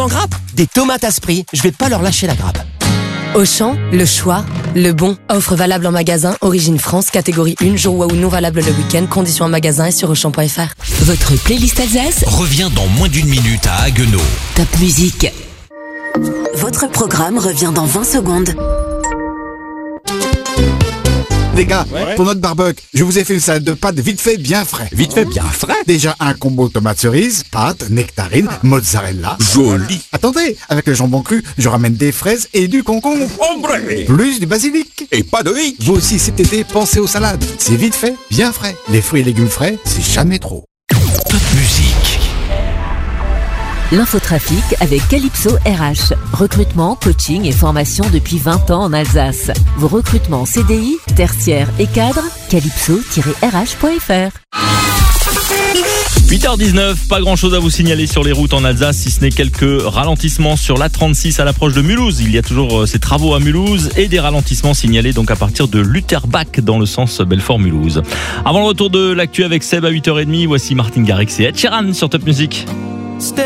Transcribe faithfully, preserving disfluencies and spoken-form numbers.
grappe. Des tomates à Spry, je vais pas leur lâcher la grappe. Auchan, le choix, le bon. Offre valable en magasin, origine France, catégorie un, jour ou non valable le week-end. Conditions en magasin et sur auchan point f r. Votre playlist Alsace revient dans moins d'une minute à Haguenau. Top musique. Votre programme revient dans vingt secondes. Les gars, ouais. Pour notre barbecue, je vous ai fait une salade de pâtes vite fait bien frais. Vite fait bien frais? Déjà un combo tomate cerise, pâtes, nectarine, mozzarella. Joli. Attendez, avec le jambon cru, je ramène des fraises et du concombre. Hombre. Plus du basilic. Et pas de hic. Vous aussi cet été, pensez aux salades. C'est vite fait, bien frais. Les fruits et légumes frais, c'est jamais trop. Top musique. L'infotrafic avec Calypso R H. Recrutement, coaching et formation depuis vingt ans en Alsace. Vos recrutements C D I, tertiaires et cadres, calypso tiret r h point f r. huit heures dix-neuf, pas grand chose à vous signaler sur les routes en Alsace, si ce n'est quelques ralentissements sur l'A trente-six à l'approche de Mulhouse. Il y a toujours ces travaux à Mulhouse et des ralentissements signalés donc à partir de Lutterbach dans le sens Belfort-Mulhouse. Avant le retour de l'actu avec Seb à huit heures trente, voici Martin Garrix et Ed Sheeran sur Top Music.